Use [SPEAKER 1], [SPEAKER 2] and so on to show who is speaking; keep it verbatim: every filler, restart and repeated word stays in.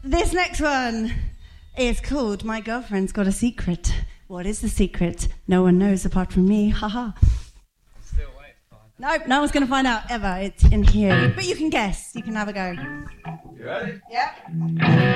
[SPEAKER 1] This next one is called My Girlfriend's Got a Secret. What is the secret? No one knows apart from me. Haha.
[SPEAKER 2] Still waiting to find
[SPEAKER 1] out. Nope, no one's going to find out ever. It's in here. But you can guess. You can have a go.
[SPEAKER 2] You ready?
[SPEAKER 1] Yeah.